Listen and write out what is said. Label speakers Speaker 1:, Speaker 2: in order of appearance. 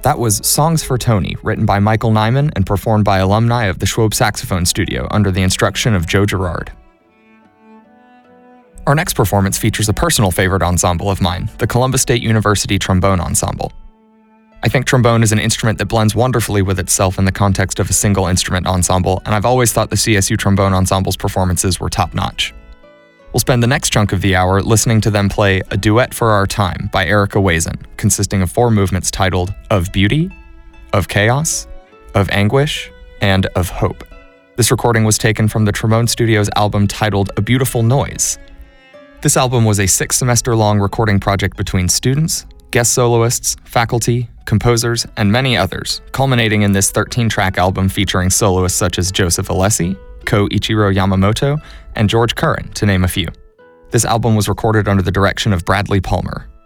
Speaker 1: That was Songs for Tony, written by Michael Nyman and performed by alumni of the Schwob Saxophone Studio under the instruction of Joe Girard. Our next performance features a personal favorite ensemble of mine, the Columbus State University Trombone Ensemble. I think trombone is an instrument that blends wonderfully with itself in the context of a single instrument ensemble, and I've always thought the CSU Trombone Ensemble's performances were top-notch. We'll spend the next chunk of the hour listening to them play A Duet for Our Time by Erica Wazen, consisting of 4 movements titled Of Beauty, Of Chaos, Of Anguish, and Of Hope. This recording was taken from the Trombone Studio's album titled A Beautiful Noise. This album was a 6-semester-long recording project between students, guest soloists, faculty, composers, and many others, culminating in this 13-track album featuring soloists such as Joseph Alessi, Ko Ichiro Yamamoto, and George Curran, to name a few. This album was recorded under the direction of Bradley Palmer.